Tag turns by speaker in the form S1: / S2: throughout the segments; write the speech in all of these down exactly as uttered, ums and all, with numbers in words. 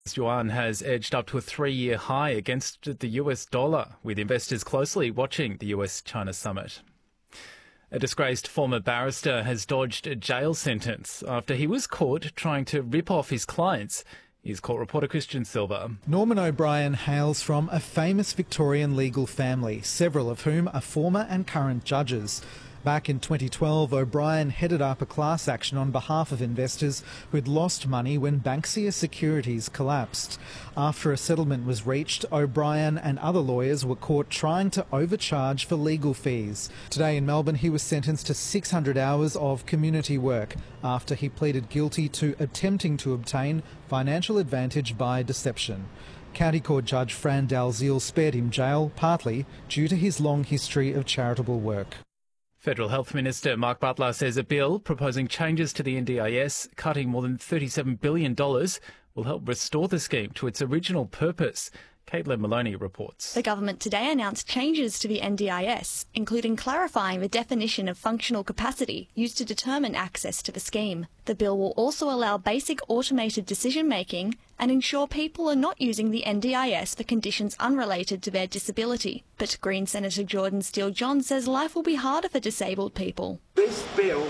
S1: Yuan has edged up to a three-year high against the U S dollar, with investors closely watching the U S-China summit. A disgraced former barrister has dodged a jail sentence after he was caught trying to rip off his clients. Here's court reporter Christian Silva.
S2: Norman O'Brien hails from a famous Victorian legal family, several of whom are former and current judges. Back in twenty twelve, O'Brien headed up a class action on behalf of investors who had lost money when Banksia Securities collapsed. After a settlement was reached, O'Brien and other lawyers were caught trying to overcharge for legal fees. Today in Melbourne, he was sentenced to six hundred hours of community work after he pleaded guilty to attempting to obtain financial advantage by deception. County Court Judge Fran Dalziel spared him jail, partly due to his long history of charitable work.
S1: Federal Health Minister Mark Butler says a bill proposing changes to the N D I S, cutting more than thirty-seven billion dollars, will help restore the scheme to its original purpose. Caitlin Maloney reports.
S3: The government today announced changes to the N D I S, including clarifying the definition of functional capacity used to determine access to the scheme. The bill will also allow basic automated decision-making and ensure people are not using the N D I S for conditions unrelated to their disability. But Green Senator Jordan Steele-John says life will be harder for disabled people.
S4: This bill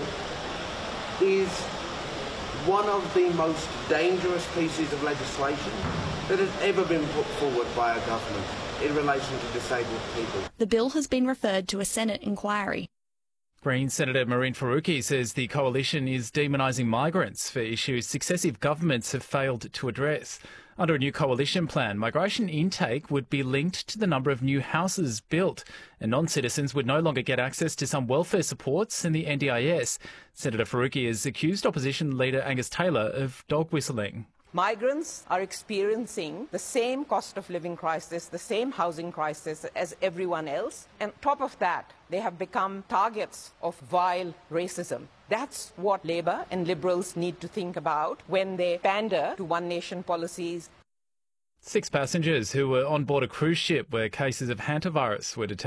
S4: is one of the most dangerous pieces of legislation that has ever been put forward by a government in relation to disabled people.
S3: The bill has been referred to a Senate inquiry.
S1: Green Senator Mehreen Faruqi says the coalition is demonising migrants for issues successive governments have failed to address. Under a new coalition plan, migration intake would be linked to the number of new houses built, and non-citizens would no longer get access to some welfare supports in the N D I S. Senator Faruqi has accused opposition leader Angus Taylor of dog whistling.
S5: Migrants are experiencing the same cost of living crisis, the same housing crisis as everyone else. And on top of that, they have become targets of vile racism. That's what Labour and Liberals need to think about when they pander to one nation policies.
S1: Six passengers who were on board a cruise ship where cases of hantavirus were detected